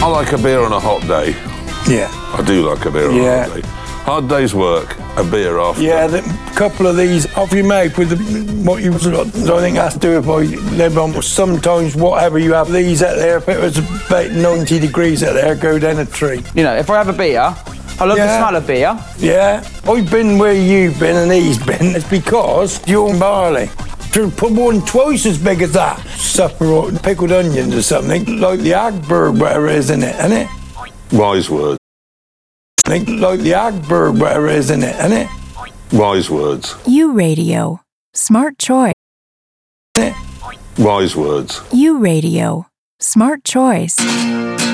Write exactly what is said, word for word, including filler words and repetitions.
I like a beer on a hot day. Yeah. I do like a beer on Yeah. a hot day. Hard day's work, a beer after. Yeah, the couple of these off your mouth with the, what you've got. I think that's do if I live on. Sometimes whatever you have, these out there, if it was about ninety degrees out there, go down a tree. You know, if I have a beer, I love Yeah. the smell of beer. Yeah, I've been where you've been and he's been. It's because you're barley. To put one twice as big as that. Supper or pickled onions or something, like the Agberg, whatever it is in it, isn't it? Wise words. Think like the Agberg, whatever it is in it, isn't it? Wise words. U Radio. Smart choice. Wise words. U Radio. Smart choice.